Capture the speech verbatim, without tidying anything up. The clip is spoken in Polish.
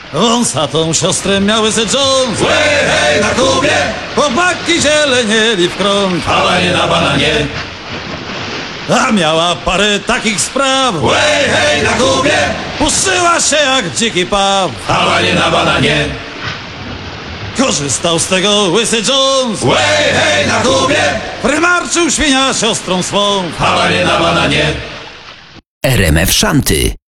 Wąsatą siostrę miały se Jones. Łej, hej, na Kubie, Chłopaki zielenieli w krąg. hałanie na bananie. A miała parę takich spraw. Łej, hej, na Kubie, Puszyła się jak dziki paw. hałanie na bananie. Korzystał z tego łysy Jones. Łej, hej, na Kubie, Prymarczył świnia siostrą swą. hałanie na bananie. R M F Szanty.